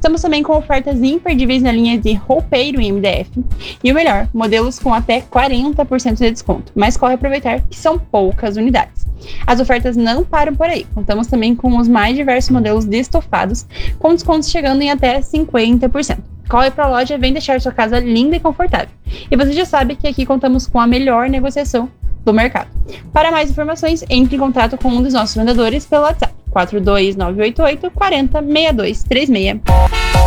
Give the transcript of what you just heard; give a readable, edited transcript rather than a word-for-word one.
Estamos também com ofertas imperdíveis na linha de roupeiro em MDF. E o melhor, modelos com até 40% de desconto. Mas corre aproveitar que são poucas unidades. As ofertas não param por aí. Contamos também com os mais diversos modelos de estofados, com descontos chegando em até 50%. Corre para a loja e vem deixar sua casa linda e confortável. E você já sabe que aqui contamos com a melhor negociação do mercado. Para mais informações, entre em contato com um dos nossos vendedores pelo WhatsApp 42988 40 6236.